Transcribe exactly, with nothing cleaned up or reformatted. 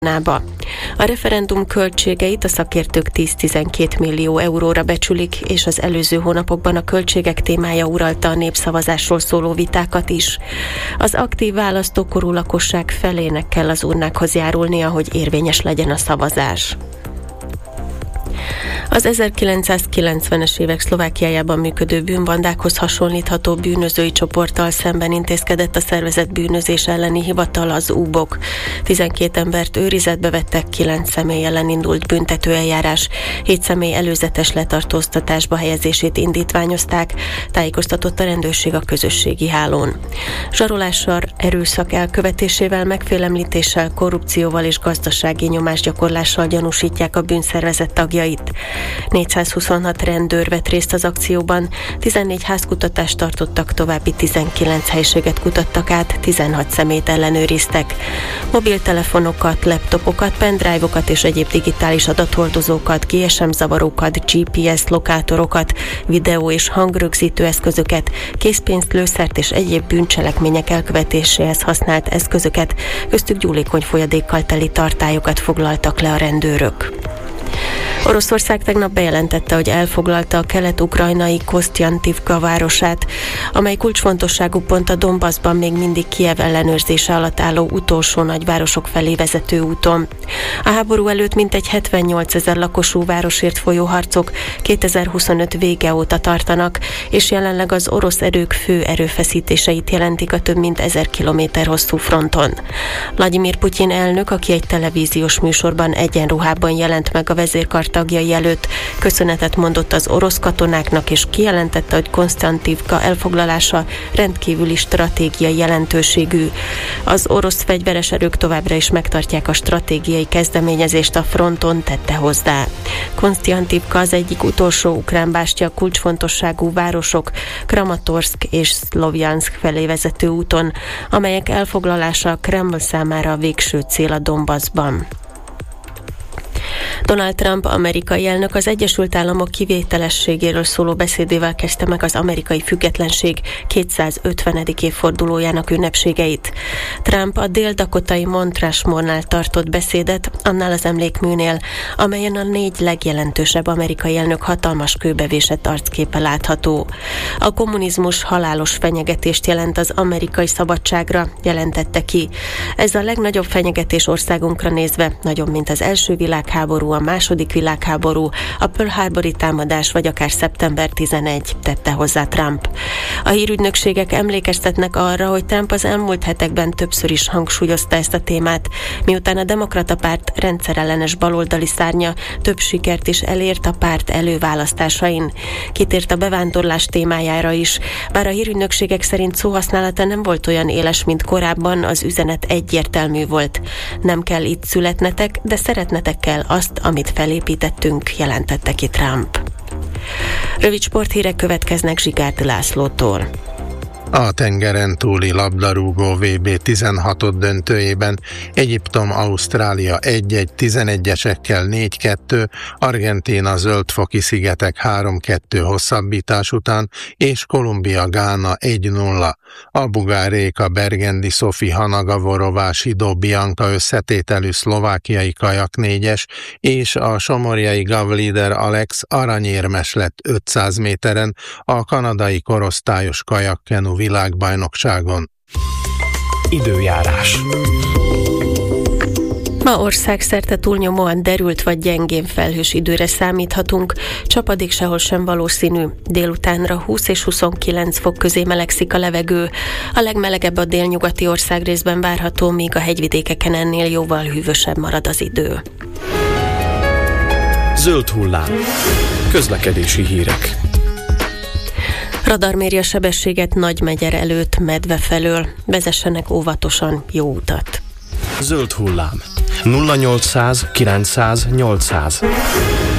A referendum költségeit a szakértők tíz-tizenkét millió euróra becsülik, és az előző hónapokban a költségek témája uralta a népszavazásról szóló vitákat is. Az aktív választókorú lakosság felének kell az urnákhoz járulnia, hogy érvényes legyen a szavazás. Az ezerkilencszázkilencvenes évek Szlovákiájában működő bűnbandákhoz hasonlítható bűnözői csoporttal szemben intézkedett a szervezett bűnözés elleni hivatal, az ú-bok. tizenkét embert őrizetbe vettek, kilenc személy ellen indult büntetőeljárás, hét személy előzetes letartóztatásba helyezését indítványozták, tájékoztatott a rendőrség a közösségi hálón. Zsarolással, erőszak elkövetésével, megfélemlítéssel, korrupcióval és gazdasági nyomásgyakorlással gyanúsítják a bűnszervezet tagjait. négyszázhuszonhat rendőr vett részt az akcióban, tizennégy házkutatást tartottak, további tizenkilenc helyiséget kutattak át, tizenhat személyt ellenőriztek. Mobiltelefonokat, laptopokat, pendrive-okat és egyéb digitális adathordozókat, gé es em zavarókat, gé pé es lokátorokat, videó- és hangrögzítő eszközöket, készpénzt, lőszert és egyéb bűncselekmények elkövetéséhez használt eszközöket, köztük gyúlékony folyadékkal teli tartályokat foglaltak le a rendőrök. Oroszország tegnap bejelentette, hogy elfoglalta a kelet-ukrajnai Kosztjantivka városát, amely kulcsfontosságú pont a Donbaszban még mindig Kijev ellenőrzése alatt álló utolsó nagyvárosok felé vezető úton. A háború előtt mintegy hetvennyolcezer lakosú városért folyó harcok kétezer-huszonöt vége óta tartanak, és jelenleg az orosz erők fő erőfeszítéseit jelentik a több mint ezer kilométer hosszú fronton. Vladimir Putyin elnök, aki egy televíziós műsorban egyenruhában jelent meg a vezérkar tagjai előtt, köszönetet mondott az orosz katonáknak, és kijelentette, hogy Kosztjantivka elfoglalása rendkívüli stratégiai jelentőségű. Az orosz fegyveres erők továbbra is megtartják a stratégiai kezdeményezést a fronton, tette hozzá. Kosztjantivka az egyik utolsó ukrán bástya kulcsfontosságú városok Kramatorszk és Szlovjanszk felé vezető úton, amelyek elfoglalása Kreml számára a végső cél a Donbaszban. Donald Trump amerikai elnök az Egyesült Államok kivételességéről szóló beszédével kezdte meg az amerikai függetlenség kétszázötvenedik évfordulójának ünnepségeit. Trump a dél-dakotai Mount Rushmore-nál tartott beszédet, annál az emlékműnél, amelyen a négy legjelentősebb amerikai elnök hatalmas kőbevésett arcképe látható. A kommunizmus halálos fenyegetést jelent az amerikai szabadságra, jelentette ki. Ez a legnagyobb fenyegetés országunkra nézve, nagyobb, mint az első világháború, a második világháború, a Pearl Harbori támadás, vagy akár szeptember tizenegy, tette hozzá Trump. A hírügynökségek emlékeztetnek arra, hogy Trump az elmúlt hetekben többször is hangsúlyozta ezt a témát, miután a Demokrata Párt rendszerellenes baloldali szárnya több sikert is elért a párt előválasztásain. Kitért a bevándorlás témájára is, bár a hírügynökségek szerint szóhasználata nem volt olyan éles, mint korábban, az üzenet egyértelmű volt. Nem kell itt születnetek, de szeretnetek kell azt, amit felépítettünk, jelentette ki Trump. Rövid sporthírek következnek Zsigárd Lászlótól. A tengeren túli labdarúgó vé bé tizenhat döntőjében Egyiptom Ausztrália egy-egy, tizenegyesekkel négy kettő, Argentína Zöld-foki szigetek három kettő hosszabbítás után, és Kolumbia Gána egy nulla. A Bugáréka Bergendi Szofi Hanagavorova Sidó Bianca összetételű szlovákiai kajak négyes, és a somorjai Gavlider Alex aranyérmes lett ötszáz méteren a kanadai korosztályos kajakkenu világbajnokságon. Időjárás. Ma országszerte túlnyomóan derült vagy gyengén felhős időre számíthatunk, csapadék sehol sem valószínű. Délutánra húsz és huszonkilenc fok közé melegszik a levegő. A legmelegebb a délnyugati országrészben várható, míg a hegyvidékeken ennél jóval hűvösebb marad az idő. Zöld hullám. Közlekedési hírek. Radar méri a sebességet Nagymegyer előtt Medve felől. Vezessenek óvatosan, jó utat! Zöld hullám. nulla nyolcszáz kilencszáz nyolcszáz.